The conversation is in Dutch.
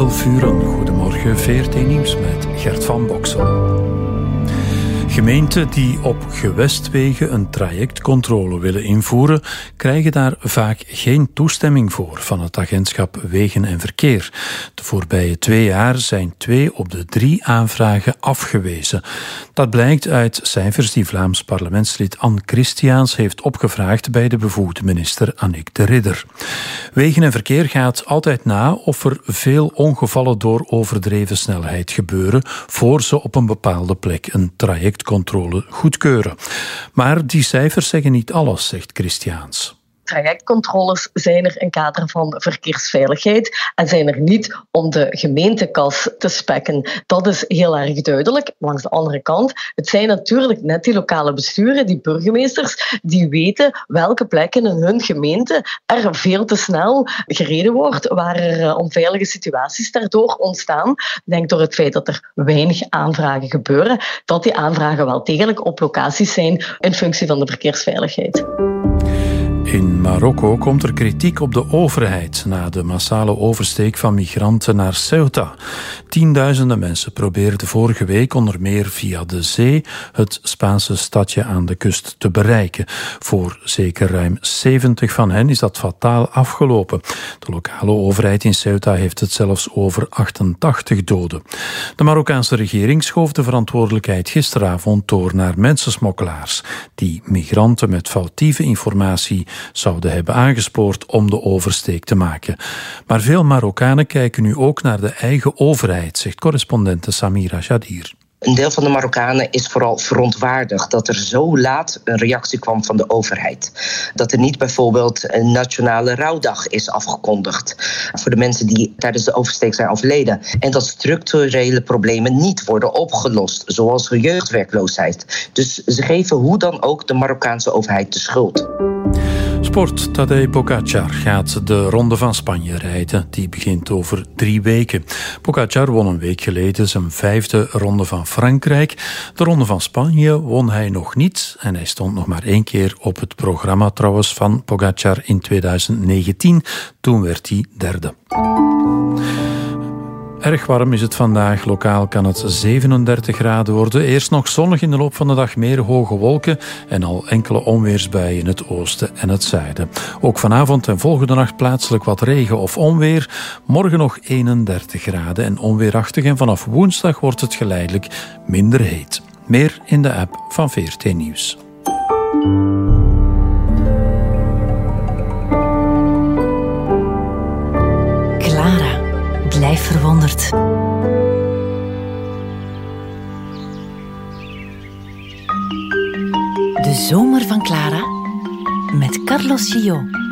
11 uur. Goedemorgen, VRT Nieuws met Gert van Boksel. Gemeenten die op gewestwegen een trajectcontrole willen invoeren, krijgen daar vaak geen toestemming voor van het agentschap Wegen en Verkeer. De voorbije 2 jaar zijn 2 op de 3 aanvragen afgewezen. Dat blijkt uit cijfers die Vlaams parlementslid Anne Christiaans heeft opgevraagd bij de bevoegde minister Annick de Ridder. Wegen en Verkeer gaat altijd na of er veel ongevallen door overdreven snelheid gebeuren voor ze op een bepaalde plek een trajectcontrole goedkeuren. Maar die cijfers zeggen niet alles, zegt Christiaans. Trajectcontroles zijn er in kader van verkeersveiligheid en zijn er niet om de gemeentekas te spekken. Dat is heel erg duidelijk. Langs de andere kant, het zijn natuurlijk net die lokale besturen, die burgemeesters, die weten welke plekken in hun gemeente er veel te snel gereden wordt, waar er onveilige situaties daardoor ontstaan. Denk door het feit dat er weinig aanvragen gebeuren, dat die aanvragen wel degelijk op locaties zijn in functie van de verkeersveiligheid. In Marokko komt er kritiek op de overheid na de massale oversteek van migranten naar Ceuta. Tienduizenden mensen probeerden vorige week onder meer via de zee het Spaanse stadje aan de kust te bereiken. Voor zeker ruim 70 van hen is dat fataal afgelopen. De lokale overheid in Ceuta heeft het zelfs over 88 doden. De Marokkaanse regering schoof de verantwoordelijkheid gisteravond door naar mensensmokkelaars die migranten met foutieve informatie zouden hebben aangespoord om de oversteek te maken. Maar veel Marokkanen kijken nu ook naar de eigen overheid, zegt correspondente Samira Jadir. Een deel van de Marokkanen is vooral verontwaardigd dat er zo laat een reactie kwam van de overheid. Dat er niet bijvoorbeeld een nationale rouwdag is afgekondigd voor de mensen die tijdens de oversteek zijn overleden. En dat structurele problemen niet worden opgelost, zoals jeugdwerkloosheid. Dus ze geven hoe dan ook de Marokkaanse overheid de schuld. Sport. Tadej Pogačar gaat de Ronde van Spanje rijden. Die begint over 3 weken. Pogačar won een week geleden zijn 5e Ronde van Frankrijk. De Ronde van Spanje won hij nog niet. En hij stond nog maar 1 keer op het programma trouwens van Pogačar in 2019. Toen werd hij 3e. Erg warm is het vandaag. Lokaal kan het 37 graden worden. Eerst nog zonnig, in de loop van de dag meer hoge wolken en al enkele onweersbuien in het oosten en het zuiden. Ook vanavond en volgende nacht plaatselijk wat regen of onweer. Morgen nog 31 graden en onweerachtig en vanaf woensdag wordt het geleidelijk minder heet. Meer in de app van VRT Nieuws. Blijf verwonderd. De zomer van Clara met Carlos Gillot.